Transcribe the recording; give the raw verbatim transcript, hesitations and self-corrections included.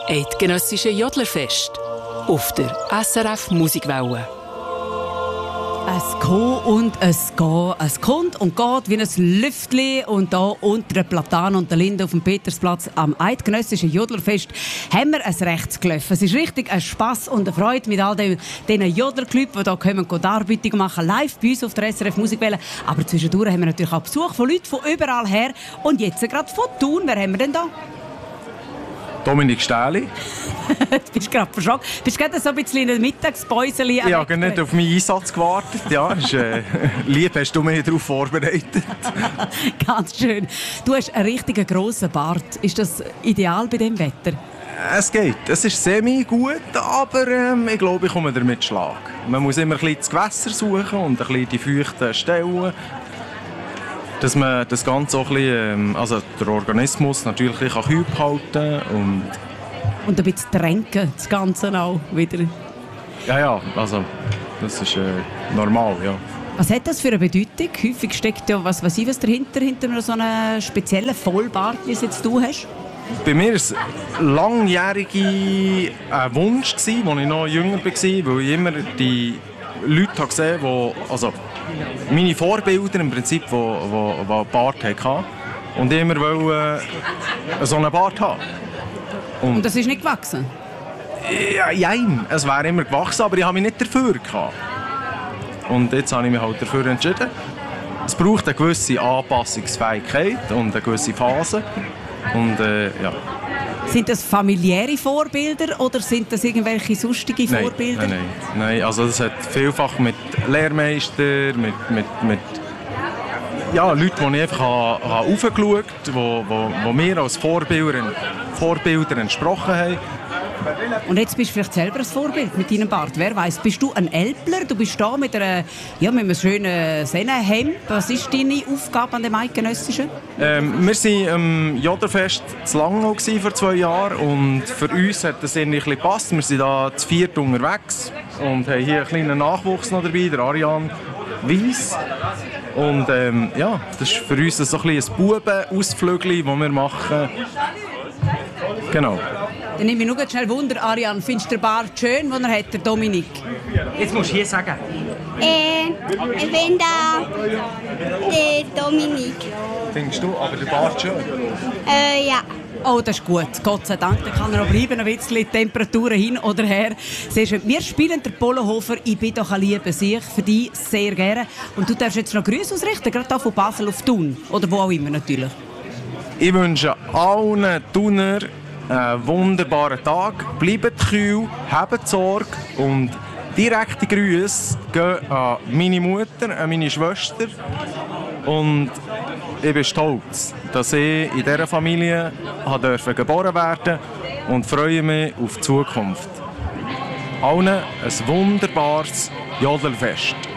Eidgenössische Jodlerfest auf der S R F Musikwelle. Es kommt und es geht. Es kommt und geht wie ein Lüftli. Und hier unter den Platanen und der Linde auf dem Petersplatz am Eidgenössischen Jodlerfest haben wir ein Rechtsgelöffen. Es ist richtig ein Spass und eine Freude mit all den, den Jodlerclubs, die hier kommen und Darbietungen machen, live bei uns auf der S R F Musikwelle. Aber zwischendurch haben wir natürlich auch Besuch von Leuten von überall her. Und jetzt gerade von Thun. Wer haben wir denn da? Dominik Stähli. Du bist gerade verschockt. Bist du gerade so ein bisschen in der Mittagspäuseli? Ich habe nicht auf meinen Einsatz gewartet. Ja, ist, äh, lieb, hast du mich darauf vorbereitet. Ganz schön. Du hast einen richtig grossen Bart. Ist das ideal bei diesem Wetter? Es geht. Es ist semi-gut, aber ähm, ich glaube, ich komme damit Schlag. Man muss immer ein bisschen das Gewässer suchen und ein bisschen die feuchten Stellen. Dass man das Ganze auch ein bisschen, ähm, also der Organismus natürlich ein bisschen kühl halten kann. Und ein bisschen tränken, das Ganze auch wieder. Ja, ja, also das ist äh, normal, ja. Was hat das für eine Bedeutung? Häufig steckt ja, was weiß ich, was dahinter, hinter so einem speziellen Vollbart, wie es jetzt du hast? Bei mir war es ein langjähriger äh, Wunsch, als ich noch jünger war, weil ich immer die Leute gesehen habe, die, also meine Vorbilder im Prinzip, die, die, die einen Bart hatten. Und ich immer wollte äh, so einen Bart haben. Und, Und das ist nicht gewachsen? Ja, nein, es wäre immer gewachsen, aber ich habe mich nicht dafür gehabt. Und jetzt habe ich mich halt dafür entschieden. Es braucht eine gewisse Anpassungsfähigkeit und eine gewisse Phase. Und, äh, ja. Sind das familiäre Vorbilder oder sind das irgendwelche sonstige Vorbilder? Nein, nein, nein. Also das hat vielfach mit Lehrmeistern, mit, mit, mit ja, Leuten, die ich einfach habe, habe aufgeschaut habe, die, die, die mir als Vorbilder, Vorbilder entsprochen haben. Und jetzt bist du vielleicht selber ein Vorbild mit deinem Bart. Wer weiss, bist du ein Älpler? Du bist da mit, einer, ja, mit einem schönen Sennenhemd. Was ist deine Aufgabe an dem Eidgenössischen? Ähm, wir waren am Jodlerfest zu Langnau vor zwei Jahren und für uns hat das irgendwie ein bisschen gepasst. Wir sind da zu viert unterwegs und haben hier einen kleinen Nachwuchs noch dabei, der Ariane Weiss. Und ähm, ja, das ist für uns so ein, ein Buben-Ausflügel, das wir machen. Genau. Dann nehme ich nur schnell Wunder, Ariane, findest du den Bart schön, den er hat, der Dominik? Jetzt musst du hier sagen. Äh, ich bin da der Dominik. Findest du aber den Bart schön? Äh, ja. Oh, das ist gut. Gott sei Dank, dann kann er noch bleiben, ein bisschen die Temperaturen hin oder her. Sehr schön. Wir spielen der Polohofer «Ich bin doch ein lieber Sieg» für dich sehr gerne. Und du darfst jetzt noch Grüße ausrichten, gerade hier von Basel auf Thun. Oder wo auch immer natürlich. Ich wünsche allen Thuner einen wunderbaren Tag. Bleibt kühl, habt Sorge und direkte Grüße gehen an meine Mutter, an meine Schwester. Und ich bin stolz, dass ich in dieser Familie durfte geboren werden und freue mich auf die Zukunft. Allen ein wunderbares Jodlerfest.